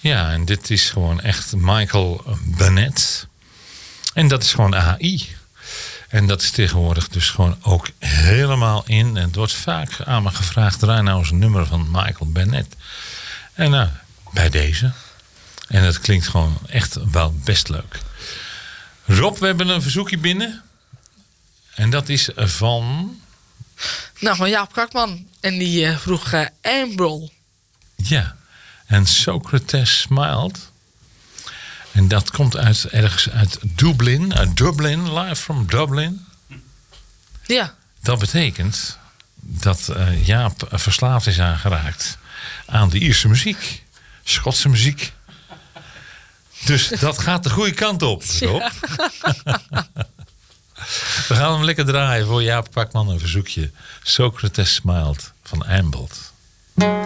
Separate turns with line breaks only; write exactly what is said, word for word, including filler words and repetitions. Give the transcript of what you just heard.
Ja, en dit is gewoon echt Michael Bennett. En dat is gewoon A I. En dat is tegenwoordig dus gewoon ook helemaal in. En het wordt vaak aan me gevraagd, draai nou eens een nummer van Michael Bennett. En nou, bij deze. En het klinkt gewoon echt wel best leuk. Rob, we hebben een verzoekje binnen. En dat is van...
Nou, van Jaap Kakman. En die uh, vroeg uh, Ambrol.
Ja, en Socrates Smiled. En dat komt uit, ergens uit Dublin. Uit Dublin, live from Dublin.
Ja.
Dat betekent dat uh, Jaap verslaafd is aangeraakt aan de Ierse muziek. Schotse muziek. Dus dat gaat de goede kant op, Rob. Ja. We gaan hem lekker draaien voor Jaap Pakman. Een verzoekje. Socrates Smiled van Ambled.